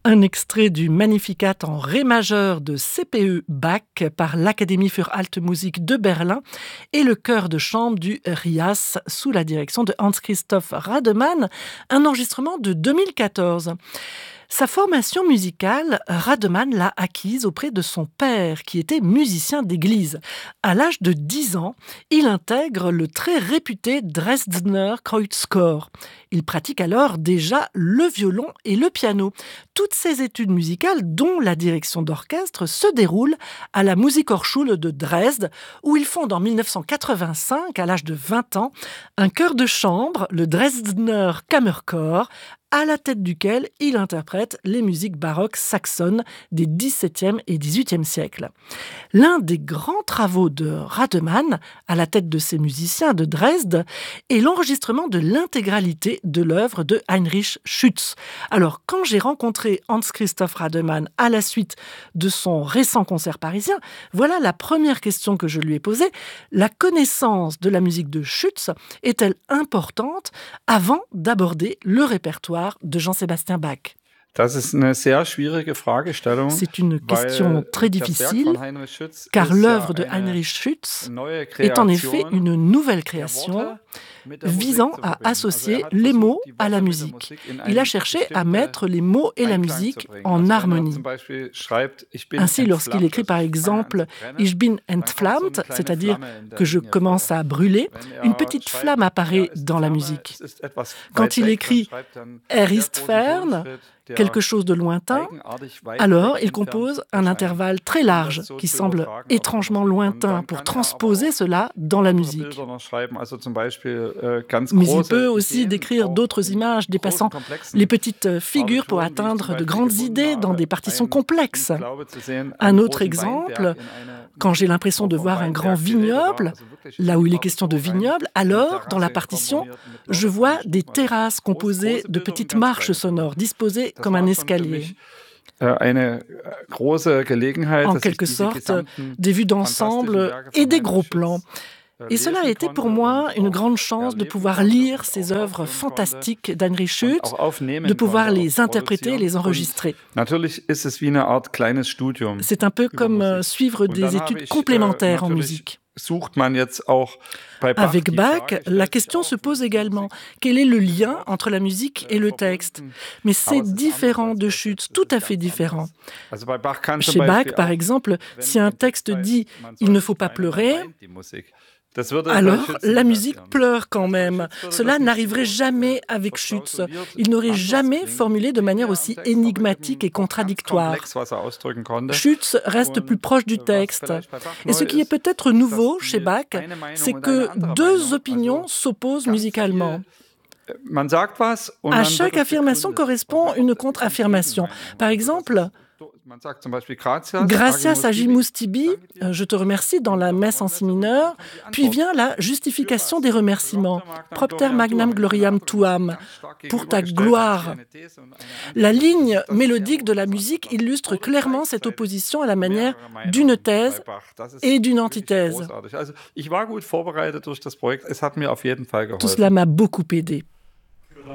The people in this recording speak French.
Un extrait du Magnificat en ré majeur de C.P.E. Bach par l'Académie für Alte Musik de Berlin et le chœur de chambre du RIAS sous la direction de Hans-Christoph Rademann, un enregistrement de 2014. Sa formation musicale, Rademann l'a acquise auprès de son père, qui était musicien d'église. À l'âge de 10 ans, il intègre le très réputé Dresdner Kreuzchor. Il pratique alors déjà le violon et le piano. Toutes ces études musicales, dont la direction d'orchestre, se déroulent à la Musikhochschule de Dresde, où il fonde en 1985, à l'âge de 20 ans, un chœur de chambre, le Dresdner Kammerchor, à la tête duquel il interprète les musiques baroques saxonnes des XVIIe et XVIIIe siècles. L'un des grands travaux de Rademann, à la tête de ces musiciens de Dresde, est l'enregistrement de l'intégralité de l'œuvre de Heinrich Schütz. Alors, quand j'ai rencontré Hans-Christoph Rademann à la suite de son récent concert parisien, voilà la première question que je lui ai posée. La connaissance de la musique de Schütz est-elle importante avant d'aborder le répertoire de Jean-Sébastien Bach? C'est une question très difficile, car l'œuvre de Heinrich Schütz est en effet une nouvelle création visant à associer les mots à la musique. Il a cherché à mettre les mots et la musique en harmonie. Ainsi, lorsqu'il écrit par exemple « Ich bin entflammt », c'est-à-dire que je commence à brûler, une petite flamme apparaît dans la musique. Quand il écrit « Er ist fern », quelque chose de lointain, alors il compose un intervalle très large qui semble étrangement lointain pour transposer cela dans la musique. Mais il peut aussi décrire d'autres images dépassant les petites figures pour atteindre de grandes idées dans des partitions complexes. Un autre exemple, quand j'ai l'impression de voir un grand vignoble, là où il est question de vignoble, alors, dans la partition, je vois des terrasses composées de petites marches sonores disposées comme un escalier. En quelque sorte, des vues d'ensemble et des gros plans. Et cela a été pour moi une grande chance de pouvoir lire ces œuvres fantastiques d'Heinrich Schütz, de pouvoir les interpréter et les enregistrer. C'est un peu comme suivre des études complémentaires en musique. Avec Bach, la question se pose également. Quel est le lien entre la musique et le texte? Mais c'est différent de Schütz, tout à fait différent. Chez Bach, par exemple, si un texte dit « il ne faut pas pleurer », alors, la musique pleure quand même. Cela n'arriverait jamais avec Schütz. Il n'aurait jamais formulé de manière aussi énigmatique et contradictoire. Schütz reste plus proche du texte. Et ce qui est peut-être nouveau chez Bach, c'est que deux opinions s'opposent musicalement. À chaque affirmation correspond une contre-affirmation. Par exemple, Gratias agimus tibi, je te remercie dans la messe en si mineur, puis vient la justification des remerciements, propter magnam gloriam tuam, pour ta gloire. La ligne mélodique de la musique illustre clairement cette opposition à la manière d'une thèse et d'une antithèse. Tout cela m'a beaucoup aidé.